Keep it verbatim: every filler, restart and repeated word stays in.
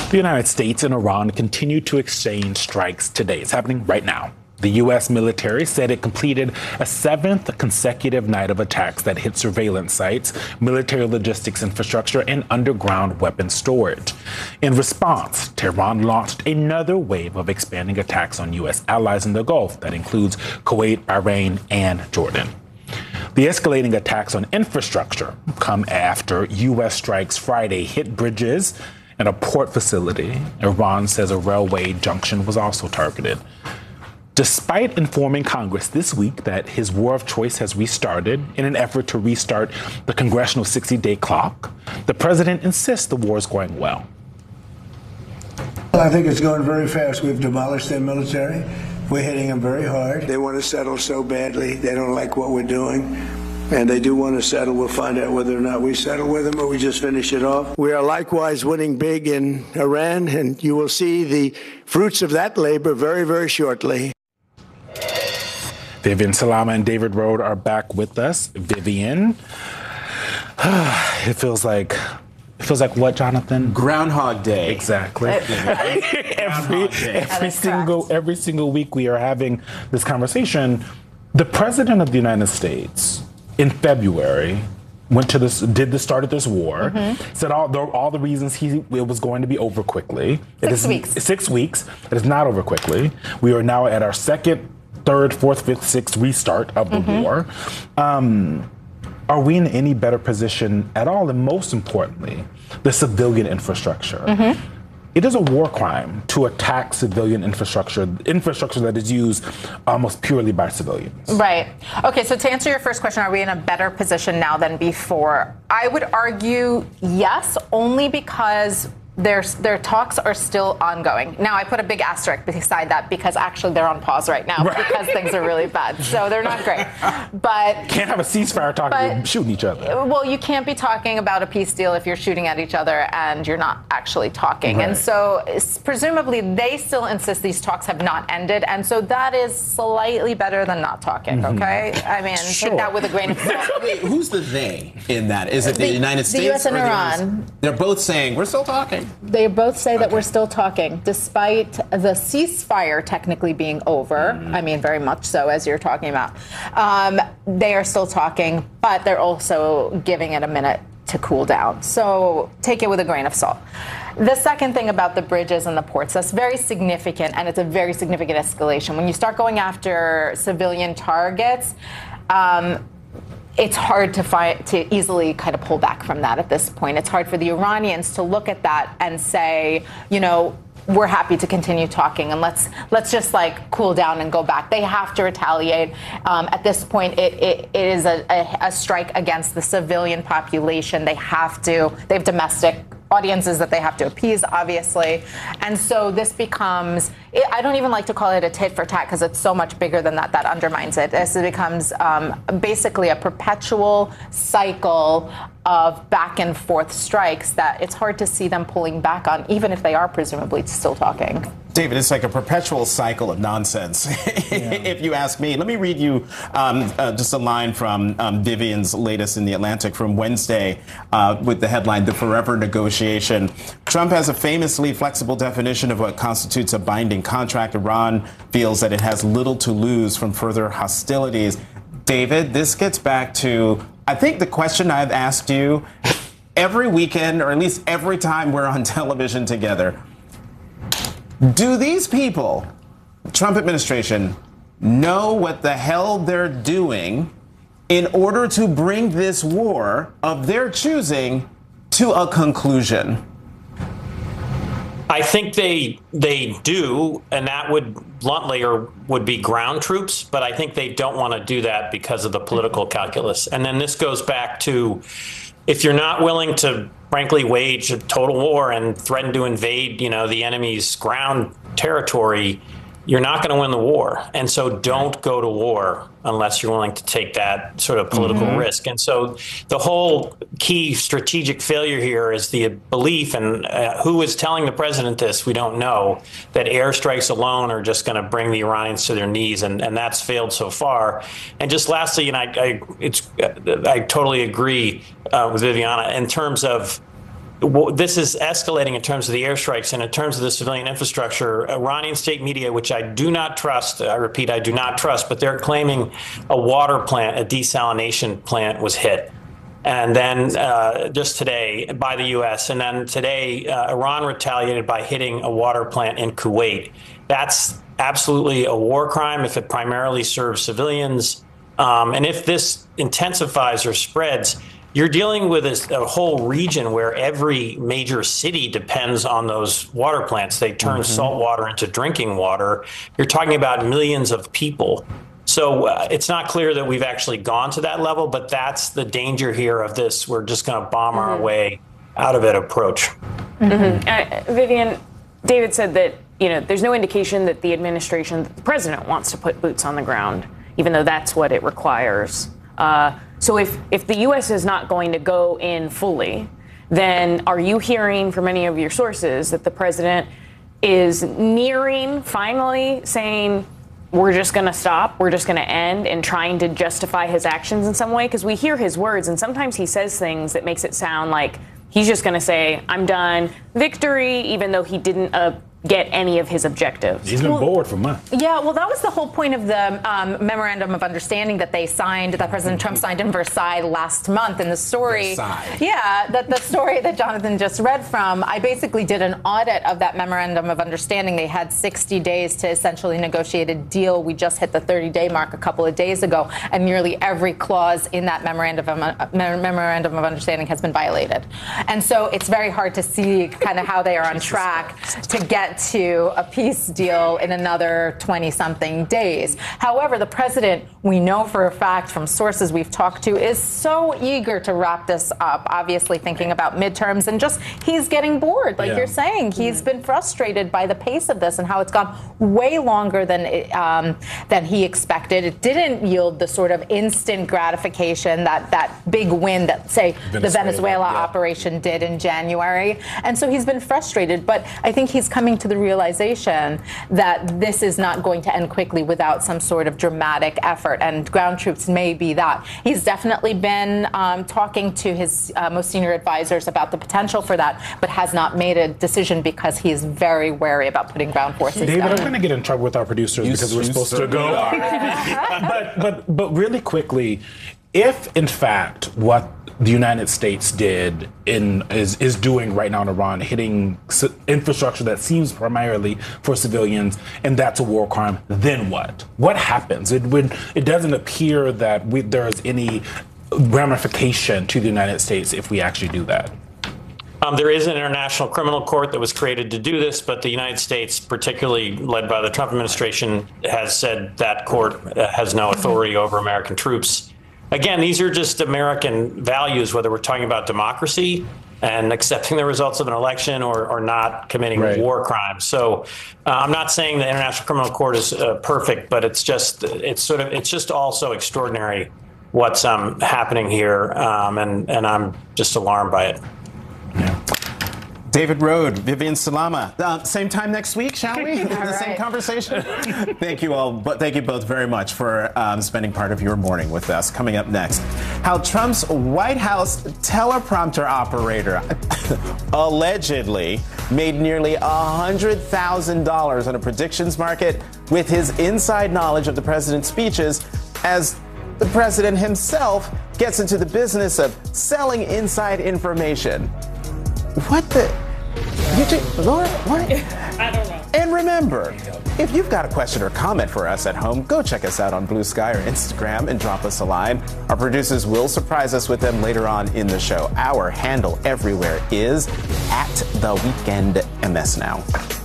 The United States and Iran continue to exchange strikes today. It's happening right now. The U S military said it completed a seventh consecutive night of attacks that hit surveillance sites, military logistics infrastructure, and underground weapons storage. In response, Tehran launched another wave of expanding attacks on U S allies in the Gulf that includes Kuwait, Bahrain, and Jordan. The escalating attacks on infrastructure come after U S strikes Friday hit bridges and a port facility. Iran says a railway junction was also targeted. Despite informing Congress this week that his war of choice has restarted in an effort to restart the congressional sixty-day clock, the president insists the war is going well. Well, I think it's going very fast. We've demolished their military. We're hitting them very hard. They want to settle so badly. They don't like what we're doing. And they do want to settle. We'll find out whether or not we settle with them or we just finish it off. We are likewise winning big in Iran, and you will see the fruits of that labor very, very shortly. Vivian Salama and David Rode are back with us. Vivian, it feels like it feels like what, Jonathan? Groundhog Day. Exactly. every every single correct. every single week we are having this conversation. The president of the United States in February went to this, did the start of this war, mm-hmm. said all the, all the reasons he it was going to be over quickly. Six it is, weeks. Six weeks. It is not over quickly. We are now at our second, third, fourth, fifth, sixth restart of the mm-hmm. war. Um, are we in any better position at all? And most importantly, the civilian infrastructure. Mm-hmm. It is a war crime to attack civilian infrastructure, infrastructure that is used almost purely by civilians. Right. Okay, so to answer your first question, are we in a better position now than before? I would argue yes, only because Their, their talks are still ongoing. Now, I put a big asterisk beside that because actually they're on pause right now right. because things are really bad. So they're not great. But can't have a ceasefire talking but, shooting each other. Well, you can't be talking about a peace deal if you're shooting at each other and you're not actually talking. Right. And so presumably they still insist these talks have not ended. And so that is slightly better than not talking, mm-hmm. okay? I mean, sure. take that with a grain of salt. Wait, who's the they in that? Is it the, the United States? The U S and or Iran. The they're both saying, we're still talking. They both say that okay. we're still talking, despite the ceasefire technically being over. Mm. I mean, very much so, as you're talking about. Um, they are still talking, but they're also giving it a minute to cool down. So take it with a grain of salt. The second thing about the bridges and the ports, that's very significant, and it's a very significant escalation. When you start going after civilian targets, um, it's hard to find to easily kind of pull back from that at this point. It's hard for the Iranians to look at that and say, you know, we're happy to continue talking and let's let's just like cool down and go back. They have to retaliate. Um, at this point, it, it, it is a, a, a strike against the civilian population. They have to. They have domestic audiences that they have to appease, obviously. And so this becomes, I don't even like to call it a tit for tat because it's so much bigger than that. That undermines it. This becomes um, basically a perpetual cycle of back and forth strikes that it's hard to see them pulling back on, even if they are presumably still talking. David, it's like a perpetual cycle of nonsense, yeah. if you ask me. Let me read you um, uh, just a line from um, Vivian's latest in The Atlantic from Wednesday uh, with the headline, "The Forever Negotiation." Trump has a famously flexible definition of what constitutes a binding contract. Iran feels that it has little to lose from further hostilities. David, this gets back to, I think, the question I've asked you every weekend, or at least every time we're on television together. Do these people, Trump administration, know what the hell they're doing in order to bring this war of their choosing to a conclusion? I think they they do, and that would bluntly or would be ground troops, but I think they don't want to do that because of the political calculus. And then this goes back to, if you're not willing to frankly wage a total war and threaten to invade, you know, the enemy's ground territory, you're not going to win the war. And so don't go to war unless you're willing to take that sort of political mm-hmm. risk. And so the whole key strategic failure here is the belief, and uh, who is telling the president this, we don't know, that airstrikes alone are just going to bring the Iranians to their knees. And, and that's failed so far. And just lastly, and I, I, it's, I totally agree uh, with Viviana in terms of this is escalating in terms of the airstrikes and in terms of the civilian infrastructure. Iranian state media, which I do not trust, I repeat, I do not trust, but they're claiming a water plant, a desalination plant was hit. And then uh, just today by the U S, and then today uh, Iran retaliated by hitting a water plant in Kuwait. That's absolutely a war crime if it primarily serves civilians. Um, and if this intensifies or spreads, you're dealing with a, a whole region where every major city depends on those water plants. They turn mm-hmm. salt water into drinking water. You're talking about millions of people. So uh, it's not clear that we've actually gone to that level, but that's the danger here of this. We're just going to bomb mm-hmm. our way out of it approach. Mm-hmm. Uh, Vivian, David said that, you know, there's no indication that the administration, that the president wants to put boots on the ground, even though that's what it requires. Uh, so if, if the U S is not going to go in fully, then are you hearing from any of your sources that the president is nearing finally saying, we're just going to stop, we're just going to end, and trying to justify his actions in some way? Because we hear his words, and sometimes he says things that makes it sound like he's just going to say, I'm done, victory, even though he didn't uh, get any of his objectives. He's been well, bored for months. Yeah, well, that was the whole point of the um, memorandum of understanding that they signed, that President Trump signed in Versailles last month. And the story, Versailles. yeah, that the story that Jonathan just read from, I basically did an audit of that memorandum of understanding. They had sixty days to essentially negotiate a deal. We just hit the thirty-day mark a couple of days ago, and nearly every clause in that memorandum of, uh, memorandum of understanding has been violated. And so it's very hard to see kind of how they are on track to get to a peace deal in another twenty-something days. However, the president, we know for a fact from sources we've talked to, is so eager to wrap this up, obviously thinking about midterms, and just he's getting bored, like yeah. you're saying. He's mm-hmm. been frustrated by the pace of this and how it's gone way longer than it, um, than he expected. It didn't yield the sort of instant gratification that that big win that, say, Venezuela, the Venezuela yeah. operation did in January. And so he's been frustrated, but I think he's coming to the realization that this is not going to end quickly without some sort of dramatic effort, and ground troops may be that. He's definitely been um, talking to his uh, most senior advisors about the potential for that, but has not made a decision because he's very wary about putting ground forces David, down. I'm going to get in trouble with our producers you because we're supposed to go. but, but, but really quickly, if in fact what the United States did in is is doing right now in Iran, hitting infrastructure that seems primarily for civilians, and that's a war crime, then what? What happens? It would it doesn't appear that we, there is any ramification to the United States if we actually do that. Um, there is an international criminal court that was created to do this, but the United States, particularly led by the Trump administration, has said that court has no authority over American troops. Again, these are just American values, whether we're talking about democracy and accepting the results of an election or, or not committing right. war crimes. So uh, I'm not saying the International Criminal Court is uh, perfect, but it's just it's sort of it's just also extraordinary what's um, happening here, um, and and I'm just alarmed by it. Yeah. David Rohde, Vivian Salama. Uh, same time next week, shall we? the right. same conversation. Thank you all, but thank you both very much for um, spending part of your morning with us. Coming up next, how Trump's White House teleprompter operator allegedly made nearly one hundred thousand dollars on a predictions market with his inside knowledge of the president's speeches, as the president himself gets into the business of selling inside information. What the? You do, Laura, what? I don't know. And remember, if you've got a question or comment for us at home, go check us out on Blue Sky or Instagram and drop us a line. Our producers will surprise us with them later on in the show. Our handle everywhere is at The Weekend M S Now.